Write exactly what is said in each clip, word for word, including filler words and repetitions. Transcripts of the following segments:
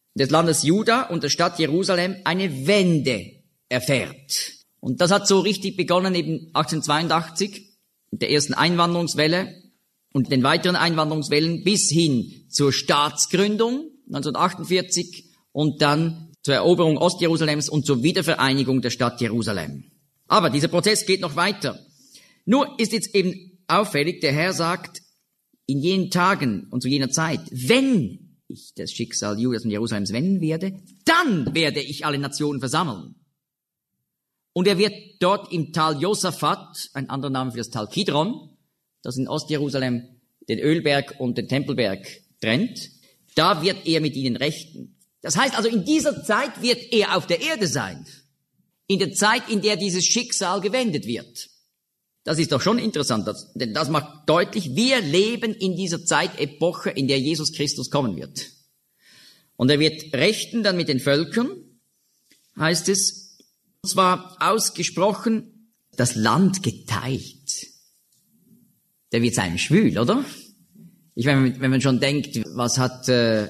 des Landes Juda und der Stadt Jerusalem eine Wende erfährt. Und das hat so richtig begonnen eben achtzehnhundertzweiundachtzig, mit der ersten Einwanderungswelle und den weiteren Einwanderungswellen bis hin zur Staatsgründung neunzehnhundertachtundvierzig und dann zur Eroberung Ostjerusalems und zur Wiedervereinigung der Stadt Jerusalem. Aber dieser Prozess geht noch weiter. Nur ist jetzt eben auffällig, der Herr sagt, in jenen Tagen und zu jener Zeit, wenn ich das Schicksal Judas und Jerusalems wenden werde, dann werde ich alle Nationen versammeln. Und er wird dort im Tal Josaphat, ein anderer Name für das Tal Kidron, das in Ostjerusalem den Ölberg und den Tempelberg trennt, da wird er mit ihnen rechten. Das heißt also, in dieser Zeit wird er auf der Erde sein. In der Zeit, in der dieses Schicksal gewendet wird. Das ist doch schon interessant, das, denn das macht deutlich, wir leben in dieser Zeitepoche, in der Jesus Christus kommen wird. Und er wird rechten dann mit den Völkern, heißt es, und zwar ausgesprochen, das Land geteilt. Der wird sein schwül, oder? Ich meine, wenn man schon denkt, was hat äh,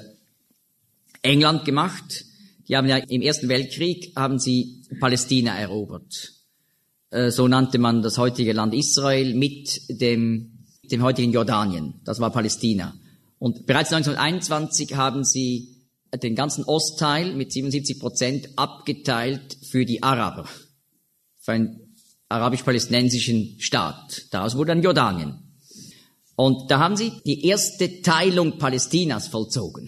England gemacht? Die haben ja im Ersten Weltkrieg, haben sie Palästina erobert. So nannte man das heutige Land Israel mit dem, dem heutigen Jordanien. Das war Palästina. Und bereits neunzehnhunderteinundzwanzig haben sie den ganzen Ostteil mit siebenundsiebzig Prozent abgeteilt für die Araber. Für einen arabisch-palästinensischen Staat. Daraus wurde dann Jordanien. Und da haben sie die erste Teilung Palästinas vollzogen.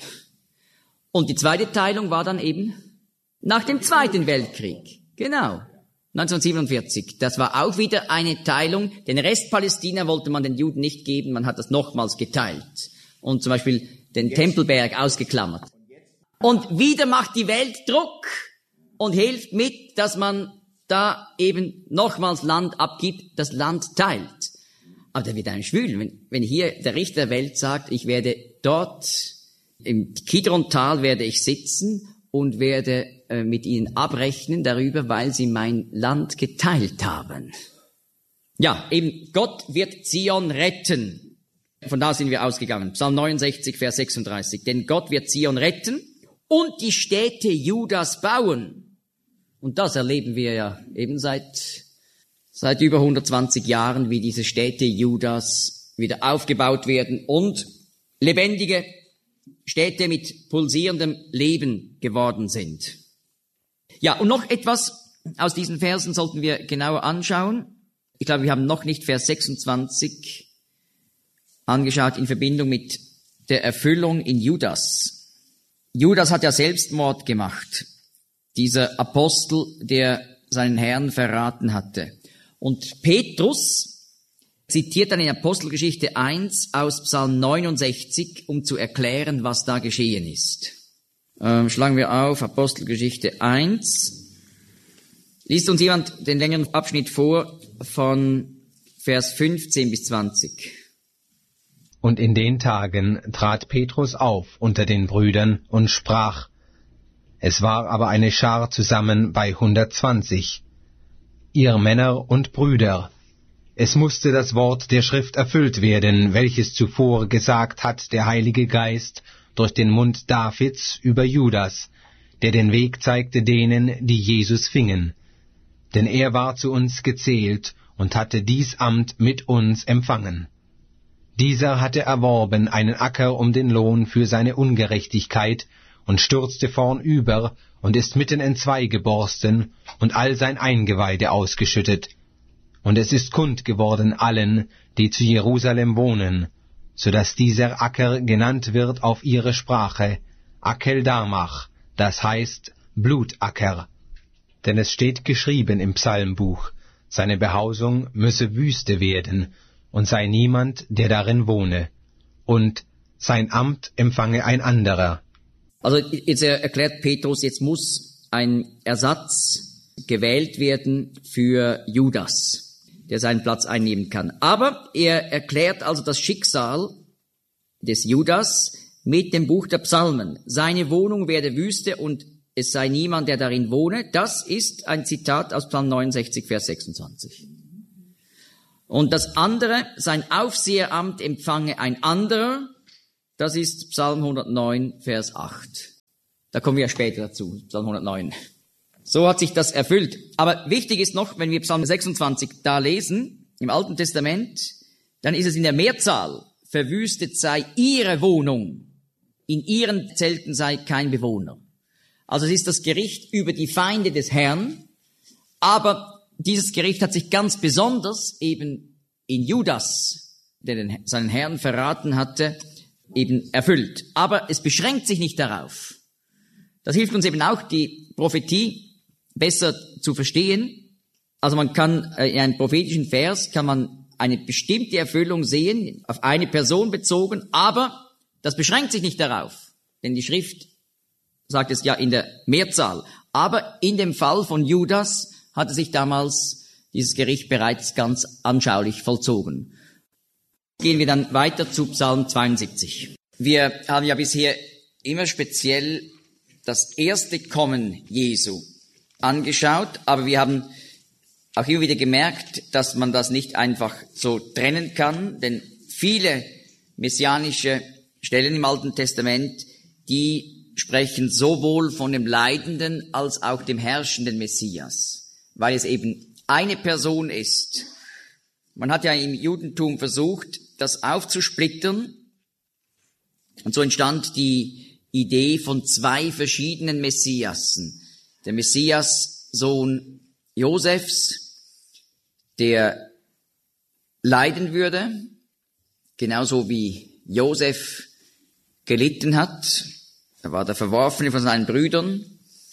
Und die zweite Teilung war dann eben nach dem Zweiten Weltkrieg. Genau. neunzehnhundertsiebenundvierzig. Das war auch wieder eine Teilung. Den Rest Palästina wollte man den Juden nicht geben. Man hat das nochmals geteilt. Und zum Beispiel den Tempelberg ausgeklammert. Und wieder macht die Welt Druck und hilft mit, dass man da eben nochmals Land abgibt, das Land teilt. Aber da wird einem schwül, wenn, wenn hier der Richter der Welt sagt, ich werde dort im Kidron-Tal werde ich sitzen und werde äh, mit ihnen abrechnen darüber, weil sie mein Land geteilt haben. Ja, eben Gott wird Zion retten. Von da sind wir ausgegangen. Psalm neunundsechzig, Vers sechsunddreißig. Denn Gott wird Zion retten und die Städte Judas bauen. Und das erleben wir ja eben seit, seit über hundertzwanzig Jahren, wie diese Städte Judas wieder aufgebaut werden und lebendige Städte mit pulsierendem Leben geworden sind. Ja, und noch etwas aus diesen Versen sollten wir genauer anschauen. Ich glaube, wir haben noch nicht Vers sechsundzwanzig angeschaut in Verbindung mit der Erfüllung in Judas. Judas hat ja Selbstmord gemacht, dieser Apostel, der seinen Herrn verraten hatte. Und Petrus zitiert dann in Apostelgeschichte eins aus Psalm neunundsechzig, um zu erklären, was da geschehen ist. Ähm, schlagen wir auf, Apostelgeschichte eins. Liest uns jemand den längeren Abschnitt vor von Vers fünfzehn bis zwanzig. Und in den Tagen trat Petrus auf unter den Brüdern und sprach, es war aber eine Schar zusammen bei hundertzwanzig. Ihr Männer und Brüder, es musste das Wort der Schrift erfüllt werden, welches zuvor gesagt hat der Heilige Geist durch den Mund Davids über Judas, der den Weg zeigte denen, die Jesus fingen. Denn er war zu uns gezählt und hatte dies Amt mit uns empfangen. Dieser hatte erworben einen Acker um den Lohn für seine Ungerechtigkeit und stürzte vornüber und ist mitten entzwei geborsten und all sein Eingeweide ausgeschüttet. Und es ist kund geworden allen, die zu Jerusalem wohnen, so dass dieser Acker genannt wird auf ihre Sprache, Akeldamach, das heißt Blutacker. Denn es steht geschrieben im Psalmbuch, seine Behausung müsse Wüste werden, und sei niemand, der darin wohne, und sein Amt empfange ein anderer. Also jetzt erklärt Petrus, jetzt muss ein Ersatz gewählt werden für Judas, der seinen Platz einnehmen kann. Aber er erklärt also das Schicksal des Judas mit dem Buch der Psalmen. Seine Wohnung werde Wüste und es sei niemand, der darin wohne. Das ist ein Zitat aus Psalm neunundsechzig, Vers sechsundzwanzig. Und das andere, sein Aufseheramt empfange ein anderer, das ist Psalm hundertneun, Vers acht. Da kommen wir ja später dazu, Psalm hundertneun. So hat sich das erfüllt. Aber wichtig ist noch, wenn wir Psalm sechsundzwanzig da lesen, im Alten Testament, dann ist es in der Mehrzahl, verwüstet sei ihre Wohnung, in ihren Zelten sei kein Bewohner. Also es ist das Gericht über die Feinde des Herrn, aber dieses Gericht hat sich ganz besonders eben in Judas, der den, seinen Herrn verraten hatte, eben erfüllt. Aber es beschränkt sich nicht darauf. Das hilft uns eben auch, die Prophetie besser zu verstehen. Also man kann in einem prophetischen Vers kann man eine bestimmte Erfüllung sehen, auf eine Person bezogen, aber das beschränkt sich nicht darauf, denn die Schrift sagt es ja in der Mehrzahl. Aber in dem Fall von Judas hatte sich damals dieses Gericht bereits ganz anschaulich vollzogen. Gehen wir dann weiter zu Psalm zweiundsiebzig. Wir haben ja bisher immer speziell das erste Kommen Jesu angeschaut, aber wir haben auch immer wieder gemerkt, dass man das nicht einfach so trennen kann, denn viele messianische Stellen im Alten Testament, die sprechen sowohl von dem leidenden als auch dem herrschenden Messias, weil es eben eine Person ist. Man hat ja im Judentum versucht, das aufzusplittern, und so entstand die Idee von zwei verschiedenen Messiasen. Der Messias, Sohn Josefs, der leiden würde, genauso wie Josef gelitten hat. Er war der Verworfene von seinen Brüdern.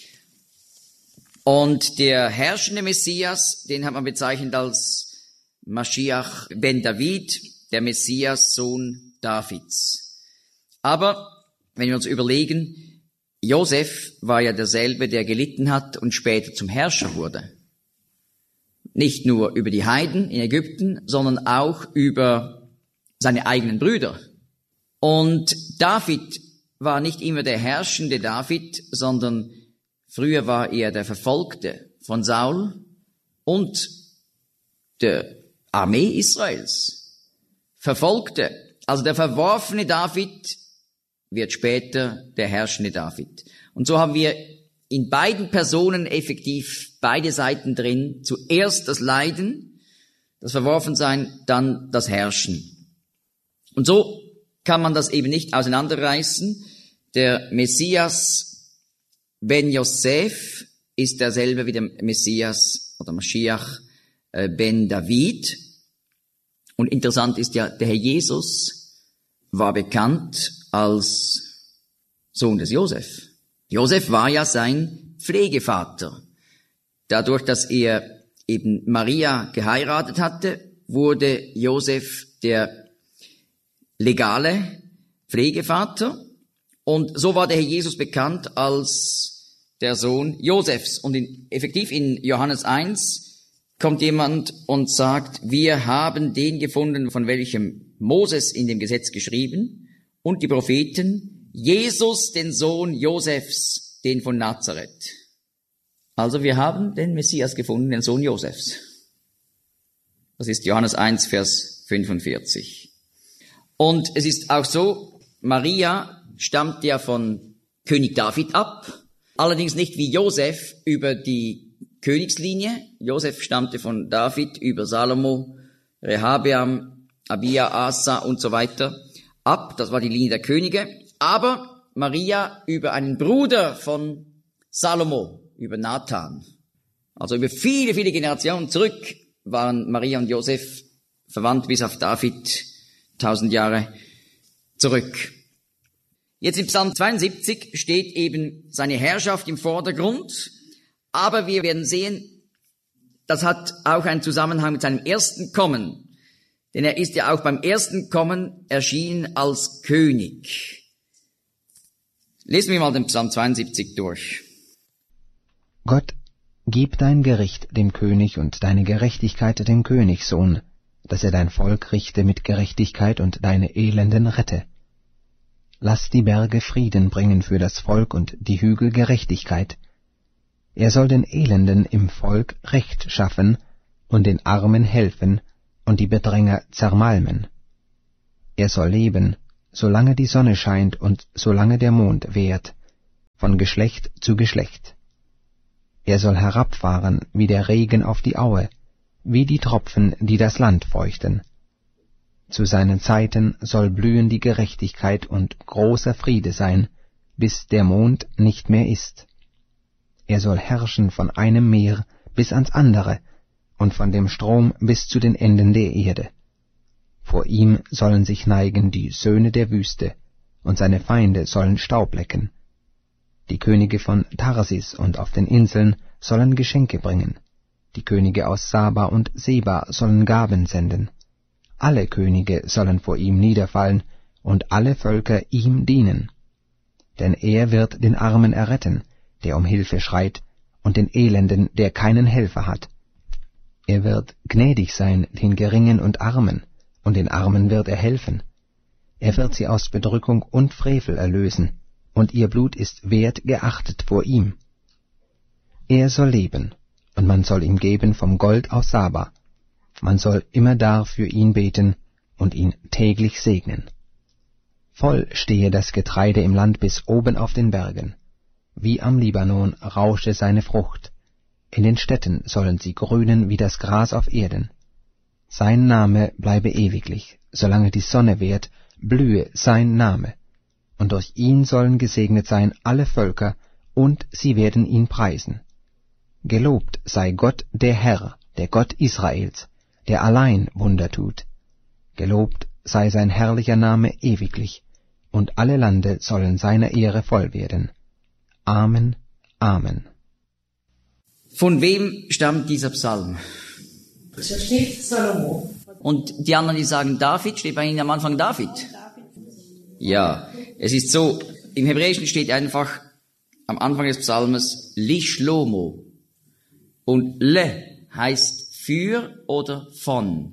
Und der herrschende Messias, den hat man bezeichnet als Maschiach ben David, der Messias, Sohn Davids. Aber wenn wir uns überlegen, Josef war ja derselbe, der gelitten hat und später zum Herrscher wurde. Nicht nur über die Heiden in Ägypten, sondern auch über seine eigenen Brüder. Und David war nicht immer der herrschende David, sondern früher war er der Verfolgte von Saul und der Armee Israels. Verfolgte, also der verworfene David wird später der herrschende David. Und so haben wir in beiden Personen effektiv beide Seiten drin. Zuerst das Leiden, das Verworfensein, dann das Herrschen. Und so kann man das eben nicht auseinanderreißen. Der Messias ben Yosef ist derselbe wie der Messias oder Maschiach ben David. Und interessant ist ja, der Herr Jesus war bekannt als Sohn des Josef. Josef war ja sein Pflegevater. Dadurch, dass er eben Maria geheiratet hatte, wurde Josef der legale Pflegevater. Und so war der Herr Jesus bekannt als der Sohn Josefs. Und in, effektiv in Johannes eins kommt jemand und sagt, wir haben den gefunden, von welchem Moses in dem Gesetz geschrieben und die Propheten, Jesus, den Sohn Josefs, den von Nazareth. Also wir haben den Messias gefunden, den Sohn Josefs. Das ist Johannes eins, Vers fünfundvierzig. Und es ist auch so, Maria stammt ja von König David ab, allerdings nicht wie Josef über die Königslinie. Josef stammte von David über Salomo, Rehabeam, Abia, Asa und so weiter ab. Das war die Linie der Könige. Aber Maria über einen Bruder von Salomo, über Nathan. Also über viele, viele Generationen zurück waren Maria und Josef verwandt bis auf David, tausend Jahre zurück. Jetzt im Psalm zweiundsiebzig steht eben seine Herrschaft im Vordergrund, aber wir werden sehen, das hat auch einen Zusammenhang mit seinem ersten Kommen. Denn er ist ja auch beim ersten Kommen erschienen als König. Lesen wir mal den Psalm zweiundsiebzig durch. Gott, gib dein Gericht dem König und deine Gerechtigkeit dem Königssohn, dass er dein Volk richte mit Gerechtigkeit und deine Elenden rette. Lass die Berge Frieden bringen für das Volk und die Hügel Gerechtigkeit. Er soll den Elenden im Volk Recht schaffen und den Armen helfen und die Bedränger zermalmen. Er soll leben, solange die Sonne scheint und solange der Mond währt, von Geschlecht zu Geschlecht. Er soll herabfahren wie der Regen auf die Aue, wie die Tropfen, die das Land feuchten. Zu seinen Zeiten soll blühen die Gerechtigkeit und großer Friede sein, bis der Mond nicht mehr ist. Er soll herrschen von einem Meer bis ans andere und von dem Strom bis zu den Enden der Erde. Vor ihm sollen sich neigen die Söhne der Wüste, und seine Feinde sollen Staub lecken. Die Könige von Tarsis und auf den Inseln sollen Geschenke bringen. Die Könige aus Saba und Seba sollen Gaben senden. Alle Könige sollen vor ihm niederfallen, und alle Völker ihm dienen. Denn er wird den Armen erretten, der um Hilfe schreit, und den Elenden, der keinen Helfer hat. Er wird gnädig sein den Geringen und Armen, und den Armen wird er helfen. Er wird sie aus Bedrückung und Frevel erlösen, und ihr Blut ist wert geachtet vor ihm. Er soll leben, und man soll ihm geben vom Gold aus Saba. Man soll immerdar für ihn beten und ihn täglich segnen. Voll stehe das Getreide im Land bis oben auf den Bergen. Wie am Libanon rausche seine Frucht. In den Städten sollen sie grünen wie das Gras auf Erden. Sein Name bleibe ewiglich, solange die Sonne währt, blühe sein Name. Und durch ihn sollen gesegnet sein alle Völker, und sie werden ihn preisen. Gelobt sei Gott der Herr, der Gott Israels, der allein Wunder tut. Gelobt sei sein herrlicher Name ewiglich, und alle Lande sollen seiner Ehre voll werden. Amen, Amen. Von wem stammt dieser Psalm? Da steht Salomo. Und die anderen, die sagen David, steht bei Ihnen am Anfang David? Ja, es ist so, im Hebräischen steht einfach am Anfang des Psalmes Li Shlomo. Und Le heißt für oder von.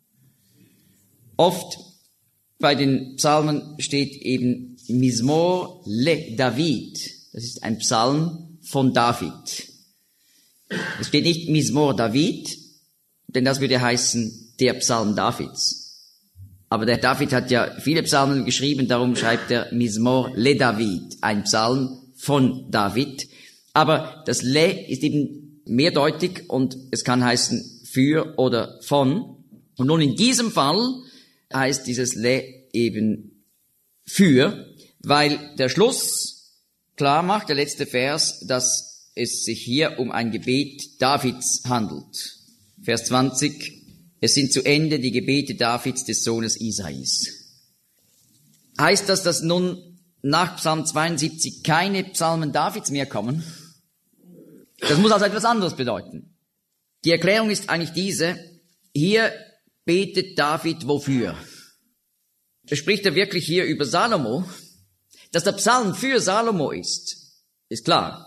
Oft bei den Psalmen steht eben Mizmor le David. Das ist ein Psalm von David. Es steht nicht Mizmor David, denn das würde heißen der Psalm Davids. Aber der David hat ja viele Psalmen geschrieben, darum schreibt er Mizmor le David, ein Psalm von David. Aber das Le ist eben mehrdeutig und es kann heißen für oder von. Und nun in diesem Fall heißt dieses Le eben für, weil der Schluss klar macht, der letzte Vers, dass es sich hier um ein Gebet Davids handelt. Vers zwanzig, es sind zu Ende die Gebete Davids, des Sohnes Isais. Heißt das, dass nun nach Psalm zweiundsiebzig keine Psalmen Davids mehr kommen? Das muss also etwas anderes bedeuten. Die Erklärung ist eigentlich diese, hier betet David wofür? Spricht er wirklich hier über Salomo? Dass der Psalm für Salomo ist, ist klar.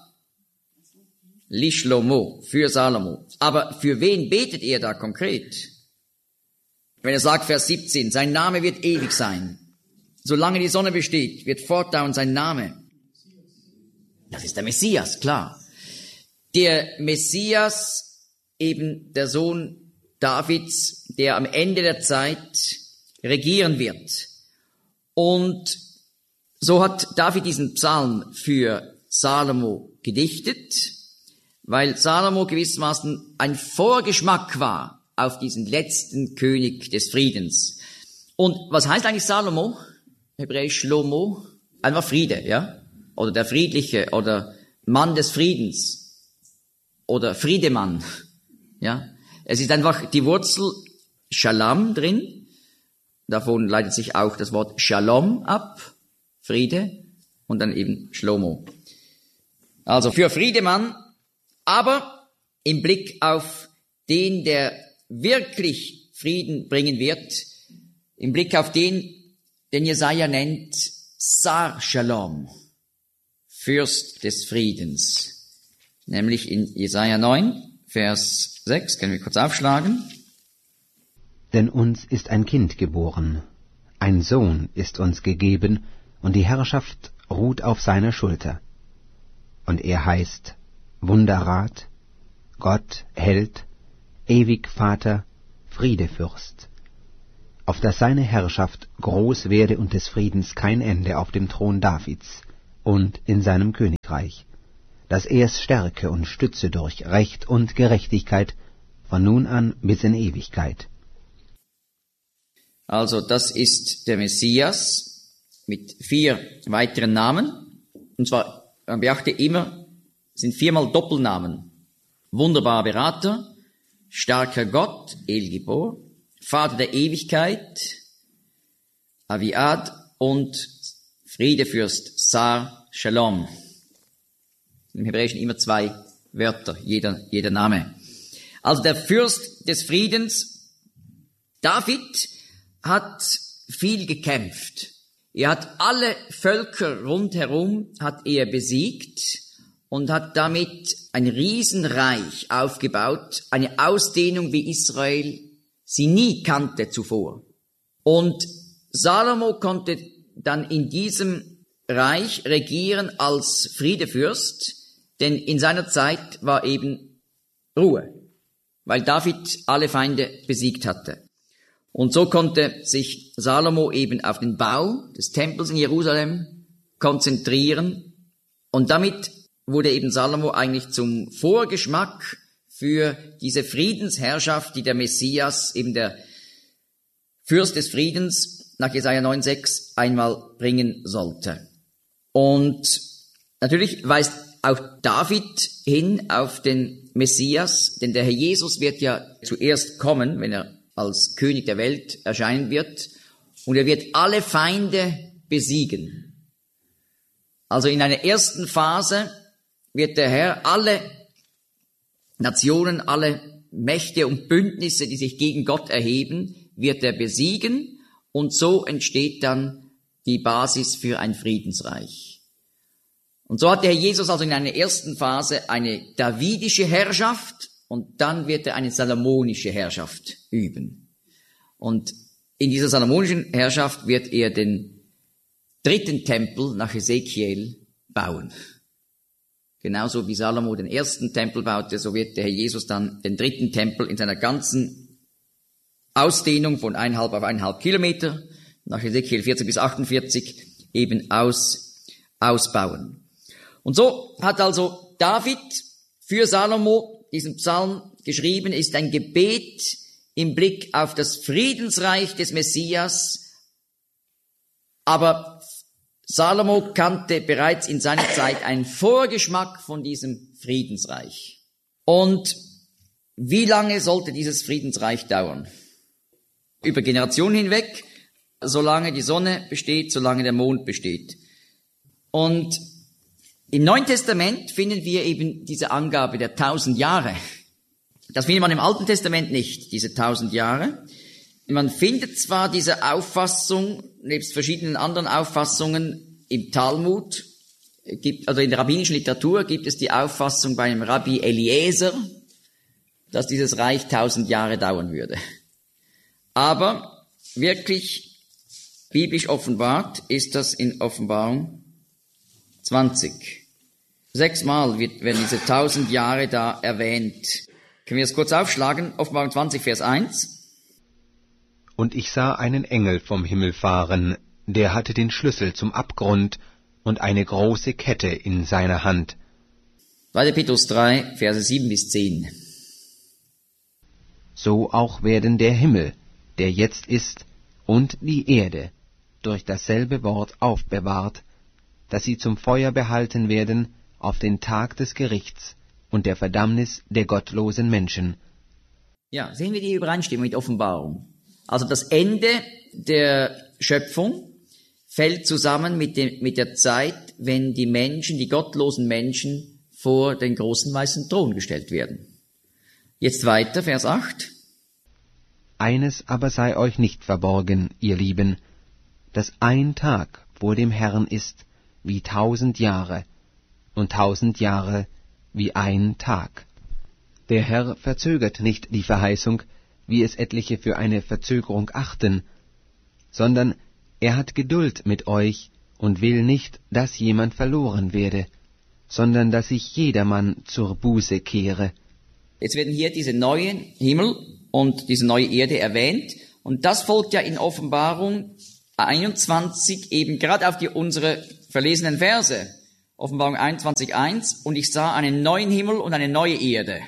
Li Shlomo, für Salomo. Aber für wen betet er da konkret? Wenn er sagt, Vers siebzehn, sein Name wird ewig sein. Solange die Sonne besteht, wird fortdauernd sein Name. Das ist der Messias, klar. Der Messias, eben der Sohn Davids, der am Ende der Zeit regieren wird. Und so hat David diesen Psalm für Salomo gedichtet, weil Salomo gewissermaßen ein Vorgeschmack war auf diesen letzten König des Friedens. Und was heißt eigentlich Salomo? Hebräisch Shlomo, einfach Friede, ja? Oder der Friedliche oder Mann des Friedens oder Friedemann, ja? Es ist einfach die Wurzel Shalom drin. Davon leitet sich auch das Wort Shalom ab, Friede, und dann eben Shlomo. Also für Friedemann, aber im Blick auf den, der wirklich Frieden bringen wird, im Blick auf den, den Jesaja nennt Sar Shalom, Fürst des Friedens. Nämlich in Jesaja neun, Vers sechs, können wir kurz aufschlagen. Denn uns ist ein Kind geboren, ein Sohn ist uns gegeben, und die Herrschaft ruht auf seiner Schulter. Und er heißt Wunderrat, Gott, Held, ewig Vater, Friedefürst. Auf dass seine Herrschaft groß werde und des Friedens kein Ende auf dem Thron Davids und in seinem Königreich, dass er es stärke und stütze durch Recht und Gerechtigkeit von nun an bis in Ewigkeit. Also das ist der Messias mit vier weiteren Namen. Und zwar, man beachte immer, sind viermal Doppelnamen. Wunderbarer Berater, starker Gott, El Gibor, Vater der Ewigkeit, Aviad und Friedefürst, Sar Shalom. Im Hebräischen immer zwei Wörter, jeder, jeder Name. Also der Fürst des Friedens, David, hat viel gekämpft. Er hat alle Völker rundherum hat er besiegt und hat damit ein Riesenreich aufgebaut, eine Ausdehnung, wie Israel sie nie kannte zuvor. Und Salomo konnte dann in diesem Reich regieren als Friedefürst, denn in seiner Zeit war eben Ruhe, weil David alle Feinde besiegt hatte. Und so konnte sich Salomo eben auf den Bau des Tempels in Jerusalem konzentrieren. Und damit wurde eben Salomo eigentlich zum Vorgeschmack für diese Friedensherrschaft, die der Messias, eben der Fürst des Friedens, nach Jesaja neun sechs einmal bringen sollte. Und natürlich weist auch David hin auf den Messias, denn der Herr Jesus wird ja zuerst kommen, wenn er als König der Welt erscheinen wird, und er wird alle Feinde besiegen. Also in einer ersten Phase wird der Herr alle Nationen, alle Mächte und Bündnisse, die sich gegen Gott erheben, wird er besiegen, und so entsteht dann die Basis für ein Friedensreich. Und so hat der Herr Jesus also in einer ersten Phase eine davidische Herrschaft, und dann wird er eine salomonische Herrschaft üben. Und in dieser salomonischen Herrschaft wird er den dritten Tempel nach Ezekiel bauen. Genauso wie Salomo den ersten Tempel baute, so wird der Herr Jesus dann den dritten Tempel in seiner ganzen Ausdehnung von eineinhalb auf eineinhalb Kilometer, nach Ezekiel vierzig bis achtundvierzig, eben aus, ausbauen. Und so hat also David für Salomo diesen Psalm geschrieben, ist ein Gebet im Blick auf das Friedensreich des Messias. Aber Salomo kannte bereits in seiner Zeit einen Vorgeschmack von diesem Friedensreich. Und wie lange sollte dieses Friedensreich dauern? Über Generationen hinweg, solange die Sonne besteht, solange der Mond besteht. Und im Neuen Testament finden wir eben diese Angabe der tausend Jahre. Das findet man im Alten Testament nicht, diese tausend Jahre. Man findet zwar diese Auffassung, nebst verschiedenen anderen Auffassungen im Talmud, gibt, also in der rabbinischen Literatur gibt es die Auffassung bei einem Rabbi Eliezer, dass dieses Reich tausend Jahre dauern würde. Aber wirklich biblisch offenbart ist das in Offenbarung zwanzig. Sechsmal wird, werden diese tausend Jahre da erwähnt. Können wir es kurz aufschlagen? Offenbarung zwanzig, Vers eins. Und ich sah einen Engel vom Himmel fahren, der hatte den Schlüssel zum Abgrund und eine große Kette in seiner Hand. zweiter Petrus drei, Verse sieben bis zehn. So auch werden der Himmel, der jetzt ist, und die Erde durch dasselbe Wort aufbewahrt, dass sie zum Feuer behalten werden auf den Tag des Gerichts und der Verdammnis der gottlosen Menschen. Ja, sehen wir die Übereinstimmung mit Offenbarung. Also das Ende der Schöpfung fällt zusammen mit, dem, mit der Zeit, wenn die Menschen, die gottlosen Menschen, vor den großen weißen Thron gestellt werden. Jetzt weiter, Vers acht. Eines aber sei euch nicht verborgen, ihr Lieben, dass ein Tag vor dem Herrn ist wie tausend Jahre, und tausend Jahre wie ein Tag. Der Herr verzögert nicht die Verheißung, wie es etliche für eine Verzögerung achten, sondern er hat Geduld mit euch und will nicht, dass jemand verloren werde, sondern dass sich jedermann zur Buße kehre. Jetzt werden hier diese neuen Himmel und diese neue Erde erwähnt, und das folgt ja in Offenbarung einundzwanzig eben gerade auf die unsere verlesenen Verse. Offenbarung einundzwanzig eins, und ich sah einen neuen Himmel und eine neue Erde.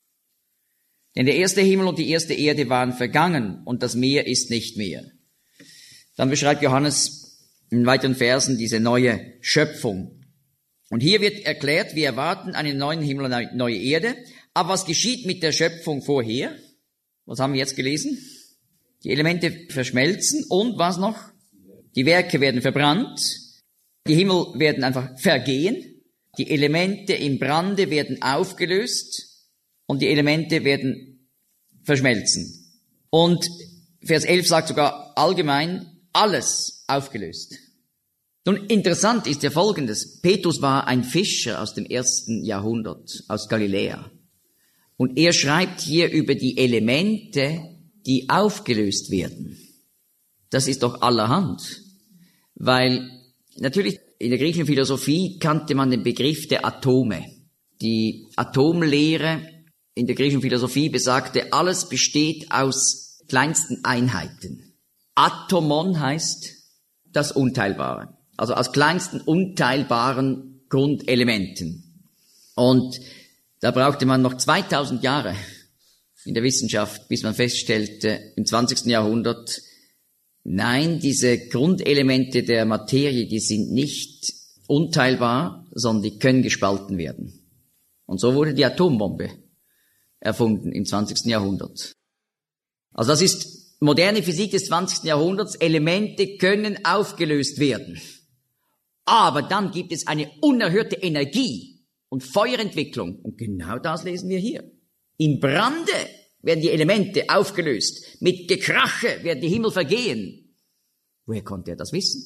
Denn der erste Himmel und die erste Erde waren vergangen und das Meer ist nicht mehr. Dann beschreibt Johannes in weiteren Versen diese neue Schöpfung. Und hier wird erklärt, wir erwarten einen neuen Himmel und eine neue Erde. Aber was geschieht mit der Schöpfung vorher? Was haben wir jetzt gelesen? Die Elemente verschmelzen und was noch? Die Werke werden verbrannt. Die Himmel werden einfach vergehen. Die Elemente im Brande werden aufgelöst und die Elemente werden verschmelzen. Und Vers elf sagt sogar allgemein, alles aufgelöst. Nun, interessant ist ja Folgendes. Petrus war ein Fischer aus dem ersten Jahrhundert, aus Galiläa. Und er schreibt hier über die Elemente, die aufgelöst werden. Das ist doch allerhand. Weil natürlich in der griechischen Philosophie kannte man den Begriff der Atome. Die Atomlehre in der griechischen Philosophie besagte, alles besteht aus kleinsten Einheiten. Atomon heißt das Unteilbare. Also aus kleinsten unteilbaren Grundelementen. Und da brauchte man noch zweitausend Jahre in der Wissenschaft, bis man feststellte, im zwanzigsten Jahrhundert, nein, diese Grundelemente der Materie, die sind nicht unteilbar, sondern die können gespalten werden. Und so wurde die Atombombe erfunden im zwanzigsten Jahrhundert. Also das ist moderne Physik des zwanzigsten Jahrhunderts. Elemente können aufgelöst werden. Aber dann gibt es eine unerhörte Energie und Feuerentwicklung. Und genau das lesen wir hier. Im Brande werden die Elemente aufgelöst. Mit Gekrache werden die Himmel vergehen. Woher konnte er das wissen?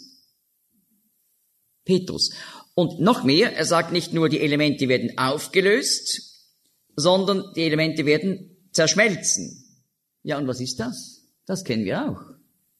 Petrus. Und noch mehr, er sagt nicht nur, die Elemente werden aufgelöst, sondern die Elemente werden zerschmelzen. Ja, und was ist das? Das kennen wir auch.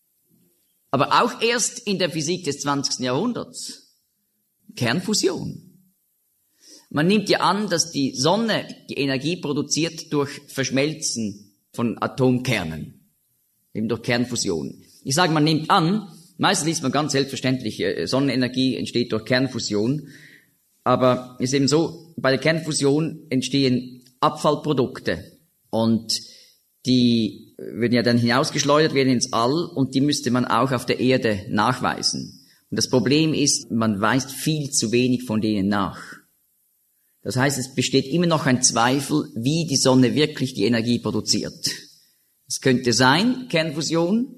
Aber auch erst in der Physik des zwanzigsten Jahrhunderts. Kernfusion. Man nimmt ja an, dass die Sonne die Energie produziert durch Verschmelzen von Atomkernen, eben durch Kernfusion. Ich sage, man nimmt an, meistens liest man ganz selbstverständlich, Sonnenenergie entsteht durch Kernfusion, aber es ist eben so, bei der Kernfusion entstehen Abfallprodukte und die werden ja dann hinausgeschleudert, werden ins All und die müsste man auch auf der Erde nachweisen. Und das Problem ist, man weist viel zu wenig von denen nach. Das heißt, es besteht immer noch ein Zweifel, wie die Sonne wirklich die Energie produziert. Es könnte sein, Kernfusion.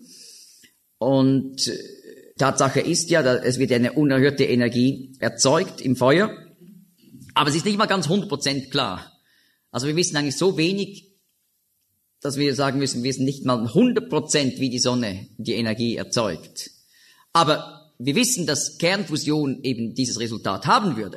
Und Tatsache ist ja, es wird eine unerhörte Energie erzeugt im Feuer. Aber es ist nicht mal ganz hundert Prozent klar. Also wir wissen eigentlich so wenig, dass wir sagen müssen, wir wissen nicht mal hundert Prozent, wie die Sonne die Energie erzeugt. Aber wir wissen, dass Kernfusion eben dieses Resultat haben würde.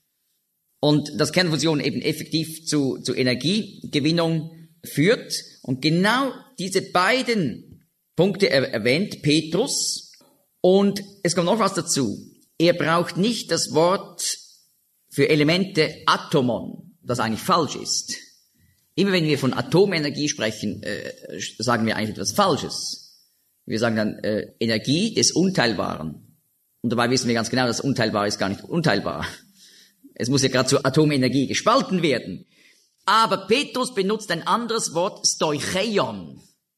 Und dass Kernfusion eben effektiv zu, zu Energiegewinnung führt. Und genau diese beiden Punkte er, erwähnt Petrus. Und es kommt noch was dazu. Er braucht nicht das Wort für Elemente Atomon, das eigentlich falsch ist. Immer wenn wir von Atomenergie sprechen, äh, sagen wir eigentlich etwas Falsches. Wir sagen dann äh, Energie des Unteilbaren. Und dabei wissen wir ganz genau, das Unteilbare ist gar nicht unteilbar. Es muss ja gerade zur Atomenergie gespalten werden. Aber Petrus benutzt ein anderes Wort, Stoicheion.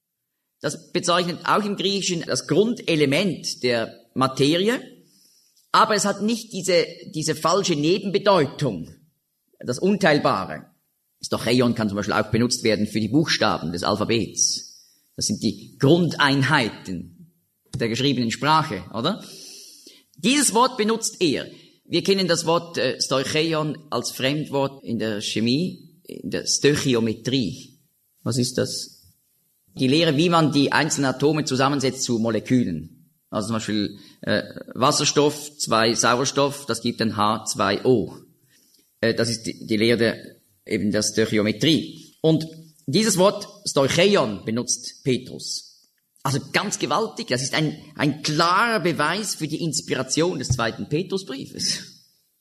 Das bezeichnet auch im Griechischen das Grundelement der Materie. Aber es hat nicht diese, diese falsche Nebenbedeutung, das Unteilbare. Stoicheion kann zum Beispiel auch benutzt werden für die Buchstaben des Alphabets. Das sind die Grundeinheiten der geschriebenen Sprache, oder? Dieses Wort benutzt er. Wir kennen das Wort äh, Stoicheion als Fremdwort in der Chemie, in der Stöchiometrie. Was ist das? Die Lehre, wie man die einzelnen Atome zusammensetzt zu Molekülen. Also zum Beispiel äh, Wasserstoff, zwei Sauerstoff, das gibt ein H zwei O. Äh, das ist die, die Lehre der, eben der Stöchiometrie. Und dieses Wort Stoicheion benutzt Petrus. Also ganz gewaltig, das ist ein, ein klarer Beweis für die Inspiration des zweiten Petrusbriefes.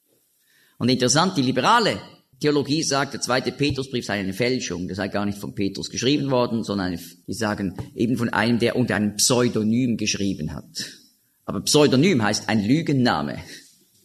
Und interessant, die liberale Theologie sagt, der zweite Petrusbrief sei eine Fälschung, der sei gar nicht von Petrus geschrieben worden, sondern eine, die sagen eben von einem, der unter einem Pseudonym geschrieben hat. Aber Pseudonym heißt ein Lügenname.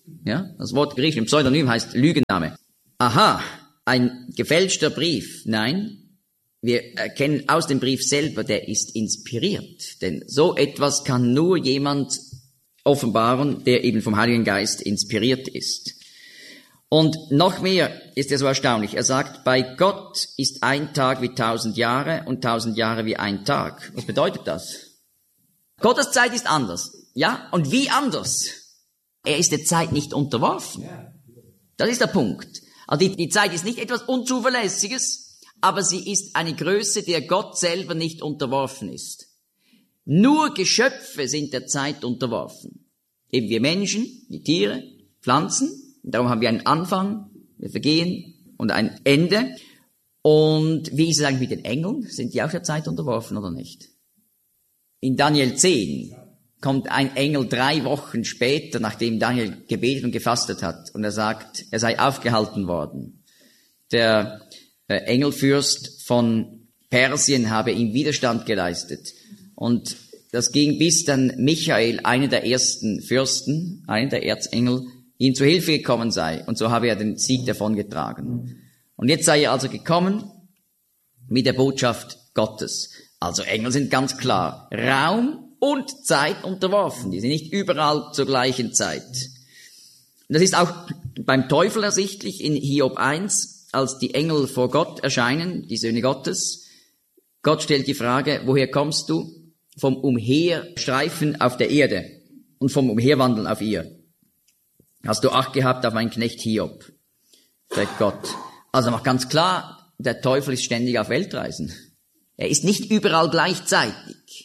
Ja, das Wort griechisch im Pseudonym heißt Lügenname. Aha, ein gefälschter Brief. Nein, wir erkennen aus dem Brief selber, der ist inspiriert. Denn so etwas kann nur jemand offenbaren, der eben vom Heiligen Geist inspiriert ist. Und noch mehr ist er so erstaunlich. Er sagt, bei Gott ist ein Tag wie tausend Jahre und tausend Jahre wie ein Tag. Was bedeutet das? Gottes Zeit ist anders. Ja, und wie anders? Er ist der Zeit nicht unterworfen. Das ist der Punkt. Also die, die Zeit ist nicht etwas Unzuverlässiges, aber sie ist eine Größe, der Gott selber nicht unterworfen ist. Nur Geschöpfe sind der Zeit unterworfen. Eben wir Menschen, die Tiere, Pflanzen. Darum haben wir einen Anfang, wir vergehen und ein Ende. Und wie ist es eigentlich mit den Engeln? Sind die auch der Zeit unterworfen oder nicht? In Daniel zehn kommt ein Engel drei Wochen später, nachdem Daniel gebetet und gefastet hat. Und er sagt, er sei aufgehalten worden. Der äh, Engelfürst von Persien habe ihm Widerstand geleistet. Und das ging bis dann Michael, einer der ersten Fürsten, einer der Erzengel, ihm zu Hilfe gekommen sei. Und so habe er den Sieg davongetragen. Und jetzt sei er also gekommen mit der Botschaft Gottes. Also Engel sind ganz klar Raum und Zeit unterworfen. Die sind nicht überall zur gleichen Zeit. Und das ist auch beim Teufel ersichtlich in Hiob eins, als die Engel vor Gott erscheinen, die Söhne Gottes. Gott stellt die Frage, woher kommst du? Vom Umherstreifen auf der Erde und vom Umherwandeln auf ihr. Hast du Acht gehabt auf meinen Knecht Hiob? Sagt Gott. Also macht ganz klar, der Teufel ist ständig auf Weltreisen. Er ist nicht überall gleichzeitig.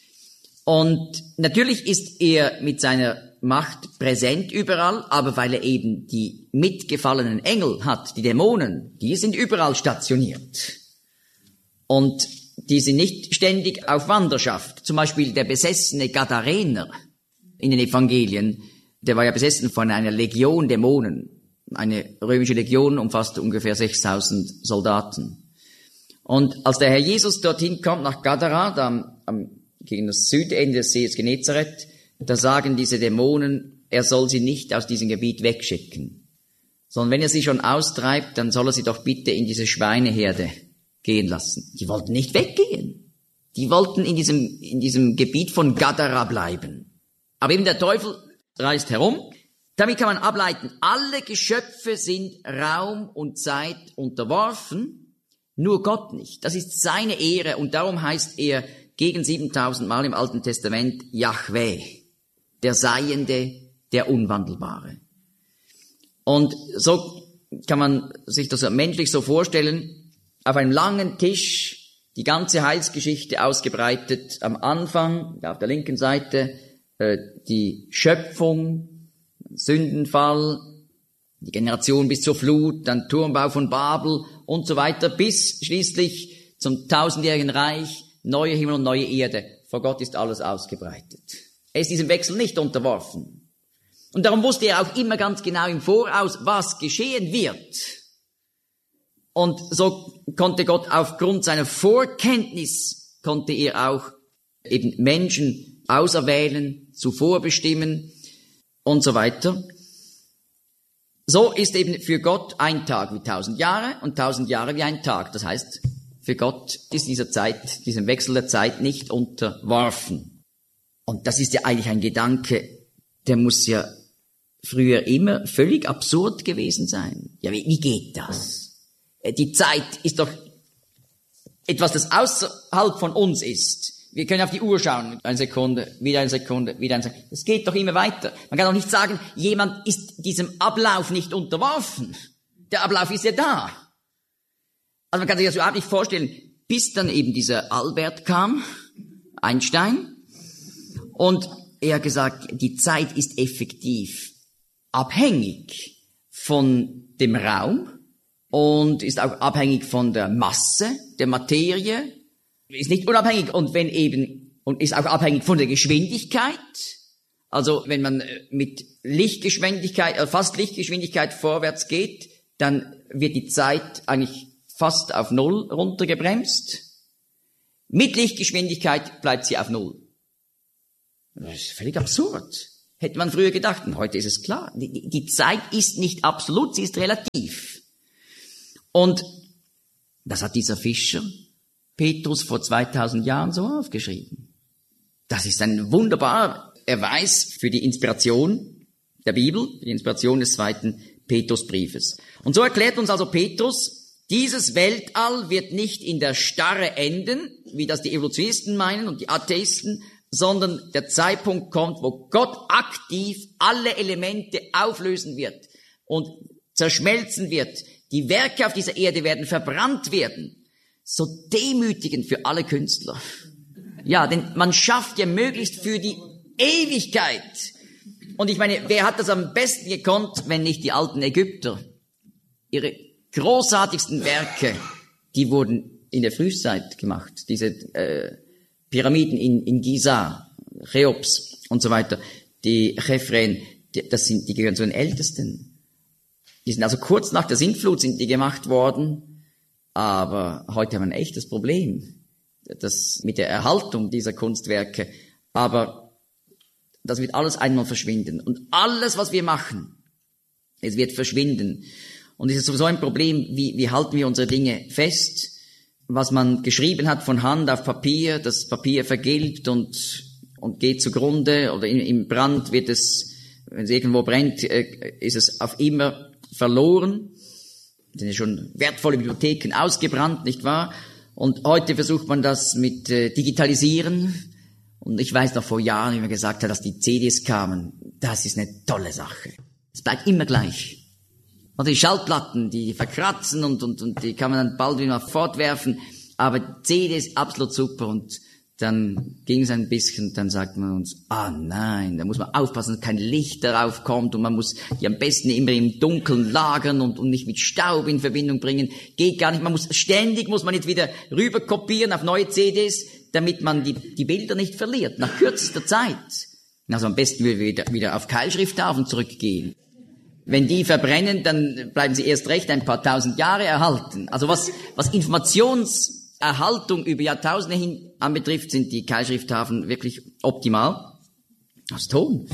Und natürlich ist er mit seiner Macht präsent überall, aber weil er eben die mitgefallenen Engel hat, die Dämonen, die sind überall stationiert. Und die sind nicht ständig auf Wanderschaft. Zum Beispiel der besessene Gadarener in den Evangelien, der war ja besessen von einer Legion Dämonen. Eine römische Legion umfasste ungefähr sechstausend Soldaten. Und als der Herr Jesus dorthin kommt, nach Gadara, da am, am, gegen das Südende des Sees Genezareth, da sagen diese Dämonen, er soll sie nicht aus diesem Gebiet wegschicken. Sondern wenn er sie schon austreibt, dann soll er sie doch bitte in diese Schweineherde gehen lassen. Die wollten nicht weggehen. Die wollten in diesem, in diesem Gebiet von Gadara bleiben. Aber eben der Teufel reist herum. Damit kann man ableiten, alle Geschöpfe sind Raum und Zeit unterworfen, nur Gott nicht. Das ist seine Ehre und darum heißt er gegen siebentausend Mal im Alten Testament Jahwe, der Seiende, der Unwandelbare. Und so kann man sich das menschlich so vorstellen, auf einem langen Tisch die ganze Heilsgeschichte ausgebreitet, am Anfang, auf der linken Seite, äh, die Schöpfung, Sündenfall, die Generation bis zur Flut, dann Turmbau von Babel und so weiter, bis schließlich zum tausendjährigen Reich, neue Himmel und neue Erde. Vor Gott ist alles ausgebreitet. Er ist diesem Wechsel nicht unterworfen. Und darum wusste er auch immer ganz genau im Voraus, was geschehen wird. Und so konnte Gott aufgrund seiner Vorkenntnis, konnte er auch eben Menschen auserwählen, zuvor bestimmen und so weiter. So ist eben für Gott ein Tag wie tausend Jahre und tausend Jahre wie ein Tag. Das heißt, für Gott ist dieser Zeit, diesem Wechsel der Zeit nicht unterworfen. Und das ist ja eigentlich ein Gedanke, der muss ja früher immer völlig absurd gewesen sein. Ja, wie, wie geht das? Die Zeit ist doch etwas, das außerhalb von uns ist. Wir können auf die Uhr schauen, eine Sekunde, wieder eine Sekunde, wieder eine Sekunde. Es geht doch immer weiter. Man kann doch nicht sagen, jemand ist diesem Ablauf nicht unterworfen. Der Ablauf ist ja da. Also man kann sich das überhaupt nicht vorstellen, bis dann eben dieser Albert kam, Einstein, und er hat gesagt, die Zeit ist effektiv abhängig von dem Raum und ist auch abhängig von der Masse der Materie, ist nicht unabhängig und wenn eben und ist auch abhängig von der Geschwindigkeit. Also wenn man mit Lichtgeschwindigkeit, äh, fast Lichtgeschwindigkeit vorwärts geht, dann wird die Zeit eigentlich fast auf Null runtergebremst. Mit Lichtgeschwindigkeit bleibt sie auf Null. Das ist völlig absurd. Hätte man früher gedacht. Und heute ist es klar. Die, die Zeit ist nicht absolut, sie ist relativ. Und das hat dieser Fischer Petrus vor zweitausend Jahren so aufgeschrieben. Das ist ein wunderbarer Erweis für die Inspiration der Bibel, die Inspiration des zweiten Petrusbriefes. Und so erklärt uns also Petrus, dieses Weltall wird nicht in der Starre enden, wie das die Evolutionisten meinen und die Atheisten, sondern der Zeitpunkt kommt, wo Gott aktiv alle Elemente auflösen wird und zerschmelzen wird. Die Werke auf dieser Erde werden verbrannt werden. So demütigend für alle Künstler. Ja, denn man schafft ja möglichst für die Ewigkeit. Und ich meine, wer hat das am besten gekonnt, wenn nicht die alten Ägypter? Ihre großartigsten Werke, die wurden in der Frühzeit gemacht. Diese äh, Pyramiden in, in Giza, Cheops und so weiter, die Chephren, die, das sind, die gehören zu den Ältesten. Die sind also kurz nach der Sintflut sind die gemacht worden. Aber heute haben wir ein echtes Problem, das mit der Erhaltung dieser Kunstwerke. Aber das wird alles einmal verschwinden. Und alles, was wir machen, es wird verschwinden. Und es ist sowieso ein Problem, wie, wie halten wir unsere Dinge fest? Was man geschrieben hat von Hand auf Papier, das Papier vergilbt und, und geht zugrunde. Oder im, im Brand wird es, wenn es irgendwo brennt, ist es auf immer verloren. Sind ja schon wertvolle Bibliotheken ausgebrannt, nicht wahr? Und heute versucht man das mit äh, Digitalisieren. Und ich weiß noch vor Jahren, wie man gesagt hat, dass die C Ds kamen. Das ist eine tolle Sache. Es bleibt immer gleich. Und die Schallplatten, die verkratzen und, und, und die kann man dann bald wieder fortwerfen. Aber C Ds absolut super. Und dann ging es ein bisschen, dann sagt man uns, ah nein, da muss man aufpassen, dass kein Licht darauf kommt und man muss die am besten immer im Dunkeln lagern und, und nicht mit Staub in Verbindung bringen. Geht gar nicht, man muss ständig, muss man jetzt wieder rüber kopieren auf neue C Ds, damit man die, die Bilder nicht verliert, nach kürzester Zeit. Also am besten würde wieder, wieder auf Keilschrifttafeln zurückgehen. Wenn die verbrennen, dann bleiben sie erst recht ein paar tausend Jahre erhalten. Also was, was Informations Erhaltung über Jahrtausende hin anbetrifft, sind die Keilschrifttafeln wirklich optimal. Aus Ton.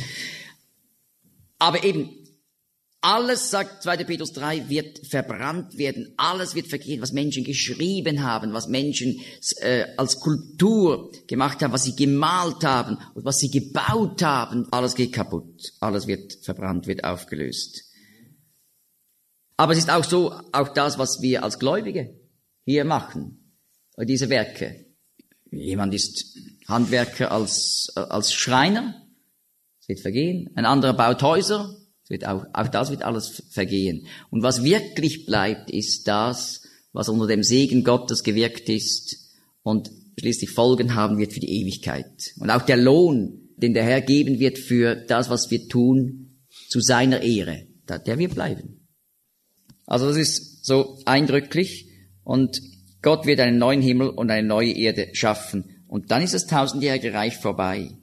Aber eben, alles, sagt zweiter Petrus drei, wird verbrannt werden. Alles wird vergehen, was Menschen geschrieben haben, was Menschen äh, als Kultur gemacht haben, was sie gemalt haben und was sie gebaut haben. Alles geht kaputt. Alles wird verbrannt, wird aufgelöst. Aber es ist auch so, auch das, was wir als Gläubige hier machen. Diese Werke. Jemand ist Handwerker als, als Schreiner. Es wird vergehen. Ein anderer baut Häuser. Es wird auch, auch das wird alles vergehen. Und was wirklich bleibt, ist das, was unter dem Segen Gottes gewirkt ist und schließlich Folgen haben wird für die Ewigkeit. Und auch der Lohn, den der Herr geben wird für das, was wir tun, zu seiner Ehre, der wird bleiben. Also das ist so eindrücklich und Gott wird einen neuen Himmel und eine neue Erde schaffen. Und dann ist das tausendjährige Reich vorbei.